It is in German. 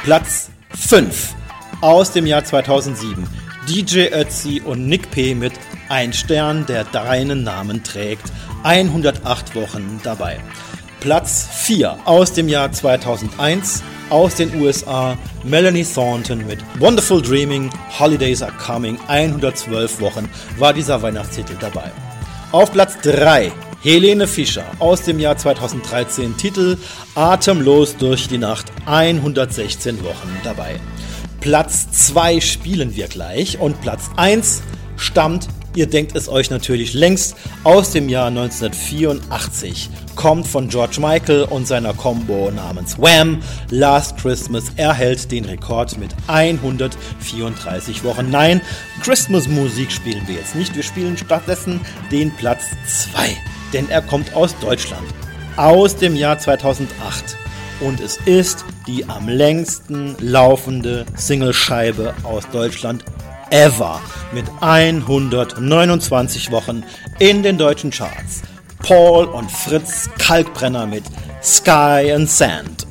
Platz 5 aus dem Jahr 2007. DJ Ötzi und Nick P. mit Ein Stern, der deinen Namen trägt. 108 Wochen dabei. Platz 4 aus dem Jahr 2001. Aus den USA. Melanie Thornton mit Wonderful Dreaming, Holidays Are Coming. 112 Wochen war dieser Weihnachtstitel dabei. Auf Platz 3 Helene Fischer aus dem Jahr 2013, Titel Atemlos durch die Nacht, 116 Wochen dabei. Platz 2 spielen wir gleich und Platz 1 stammt, ihr denkt es euch natürlich längst, aus dem Jahr 1984. Kommt von George Michael und seiner Combo namens Wham! Last Christmas erhält den Rekord mit 134 Wochen. Nein, Christmas-Musik spielen wir jetzt nicht. Wir spielen stattdessen den Platz 2. Denn er kommt aus Deutschland. Aus dem Jahr 2008. Und es ist die am längsten laufende Singlescheibe aus Deutschland ever. Mit 129 Wochen in den deutschen Charts. Paul und Fritz Kalkbrenner mit Sky and Sand.